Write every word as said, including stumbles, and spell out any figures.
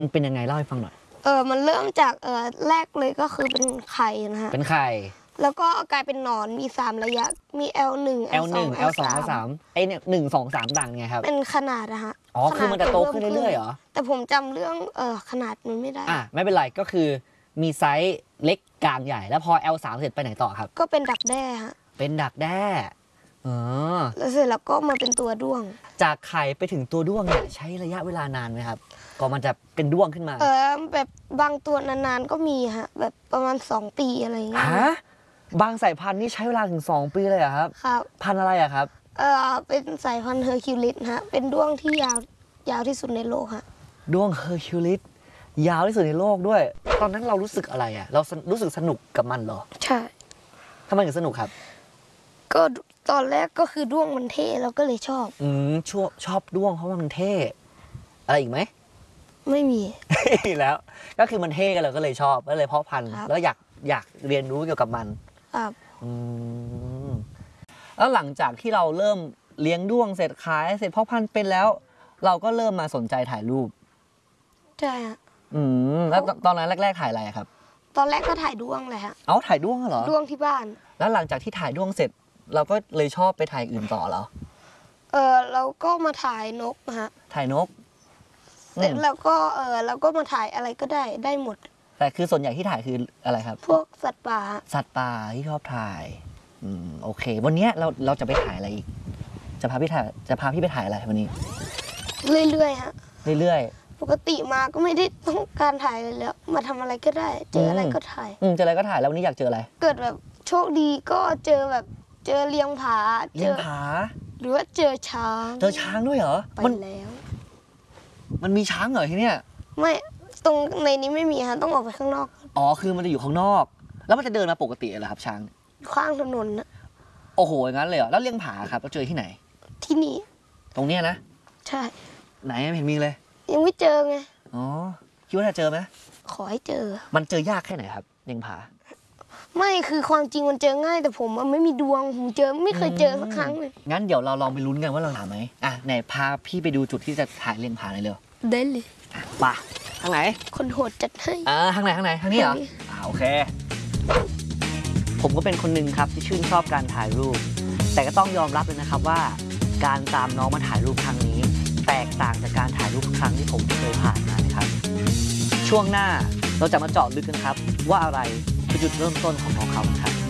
มันเป็นยังไงเล่าให้ฟังหน่อยเออมันเริ่มจากเออแรกเลยก็คือเป็นไข่นะฮะเป็นไข่แล้วก็กลายเป็นหนอนมีสามระยะมี แอล หนึ่งแอล หนึ่ง แอล สอง แอล สามไอเนี่ยหนึ่งสองสามต่างไงครับเป็นขนาดนะฮะอ๋อคือมันจะโตขึ้นเรื่อยๆเหรอแต่ผมจำเรื่องเออขนาดมันไม่ได้อ่ะไม่เป็นไรก็คือมีไซส์เล็กกลางใหญ่แล้วพอ แอล สาม เสร็จไปไหนต่อครับก็เป็นดักแด้ฮะเป็นดักแด้อ๋อแล้วเสร็จแล้วก็มาเป็นตัวด้วงจากไข่ไปถึงตัวด้วงเนี่ยใช้ระยะเวลานานไหมครับก่อนมันจะเป็นด้วงขึ้นมาเออแบบบางตัวนานๆก็มีฮะแบบประมาณสองปีอะไรอย่างเงี้ยฮะบางสายพันธุ์นี่ใช้เวลาถึงสองปีเลยเหรอครับครับพันธุ์อะไรอะครับเออเป็นสายพันธุ์เฮอร์คิวลิสฮะเป็นด้วงที่ยาวยาวที่สุดในโลกฮะด้วงเฮอร์คิวลิสยาวที่สุดในโลกด้วยตอนนั้นเรารู้สึกอะไรอะเรารู้สึกสนุกกับมันเหรอใช่ทำไมถึงสนุกครับก็ตอนแรกก็คือด้วงมันเท่เราก็เลยชอบอืมชอบชอบด้วงเพราะมันเท่อะไรอีกไหมไม่มีแล้วก็คือมันเท่กันเลยก็เลยชอบก็เลยเพาะพันธุ์แล้วอยากอยากเรียนรู้เกี่ยวกับมันครับอืมแล้วหลังจากที่เราเริ่มเลี้ยงด้วงเสร็จขายเสร็จเพาะพันธุ์เป็นแล้ว เราก็เริ่มมาสนใจถ่ายรูปใช่ฮะอืมแล้วตอนนั้นแรกๆถ่ายอะไรครับตอนแรกก็ถ่ายด้วงเลยฮะเอ้าถ่ายด้วงเหรอด้วงที่บ้านแล้วหลังจากที่ถ่ายด้วงเสร็จ เราก็เลยชอบไปถ่ายอื่นต่อเหรอเออเราก็มาถ่ายนกฮะถ่ายนกเสร็จแล้วก็เออเราก็มาถ่ายอะไรก็ได้ได้หมดแต่คือส่วนใหญ่ที่ถ่ายคืออะไรครับพวกสัตว์ป่าสัตว์ป่าที่ชอบถ่ายอืมโอเค วันนี้เราเราจะไปถ่ายอะไรอีกจะพาพี่ถ่ายจะพาพี่ไปถ่ายอะไรวันนี้เรื่อยๆฮะเรื่อยๆปกติมาก็ไม่ได้ต้องการถ่ายเลยแล้วมาทำอะไรก็ได้เจออะไรก็ถ่ายอืมเจออะไรก็ถ่ายแล้ววันนี้อยากเจออะไรเกิดแบบโชคดีก็เจอแบบเจอเลียงผาเลียงผาหรือว่าเจอช้างเจอช้างด้วยเหรอไปแล้วมันมีช้างเหรอที่เนี้ยไม่ตรงในนี้ไม่มีฮะต้องออกไปข้างนอกอ๋อคือมันจะอยู่ข้างนอกแล้วมันจะเดินมาปกติเหรอครับช้างข้างถนนนะโอ้โหอย่างนั้นเลยเหรอแล้วเลียงผาครับเราเจอที่ไหนที่นี่ตรงเนี้ยนะใช่ไหนไม่เห็นมีเลยยังไม่เจอไงอ๋อคิดว่าจะเจอไหมขอให้เจอมันเจอยากแค่ไหนครับเลียงผาไม่คือความจริงมันเจอง่ายแต่ผมมันไม่มีดวงผมเจอไม่เคยเจอสักครั้งเลยงั้นเดี๋ยวเราลองไปลุ้นกันว่าเราหาไหมอ่ะไหนพาพี่ไปดูจุดที่จะถ่ายเลียงผาหน่อยเร็วได้เลยป่ะทางไหนคนโหดจัดให้อ่าทางไหนทางไหนทางนี้เหรออ่าโอเคผมก็เป็นคนหนึ่งครับที่ชื่นชอบการถ่ายรูปแต่ก็ต้องยอมรับเลยนะครับว่าการตามน้องมาถ่ายรูปครั้งนี้แตกต่างจากการถ่ายรูปครั้งที่ผมเคยผ่านมานะครับช่วงหน้าเราจะมาเจาะลึกกันครับว่าอะไรคือจุดเริ่มต้นของน้องเขาครับ